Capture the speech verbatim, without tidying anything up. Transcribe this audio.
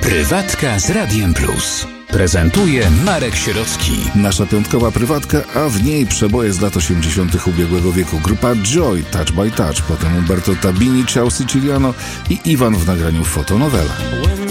Prywatka z Radiem Plus. Prezentuje Marek Sierocki. Nasza piątkowa prywatka, a w niej przeboje z lat osiemdziesiątych ubiegłego wieku. Grupa Joy, Touch by Touch, potem Umberto Tabini, Ciao Siciliano i Iwan w nagraniu Fotonowela.